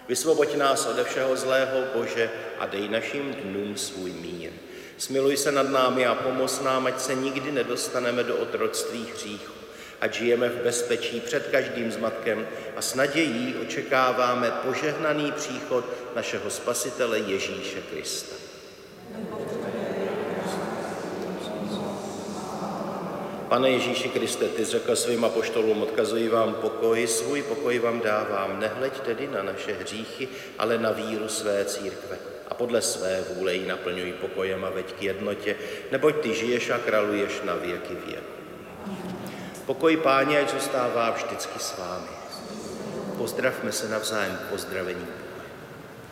Vysvoboď nás ode všeho zlého, Bože, a dej našim dnům svůj mír. Smiluj se nad námi a pomoz nám, ať se nikdy nedostaneme do otroctví hříchu, ať žijeme v bezpečí před každým zmatkem a s nadějí očekáváme požehnaný příchod našeho Spasitele Ježíše Krista. Pane Ježíši Kriste, ty jsi řekl svým apoštolům, odkazuji vám pokoj, svůj pokoj vám dávám, nehleď tedy na naše hříchy, ale na víru své církve. A podle své vůle ji naplňuj pokojem a veď k jednotě, neboť ty žiješ a králuješ na věky věku. Pokoj Páně, ať zůstává vždycky s vámi. Pozdravme se navzájem pozdravením.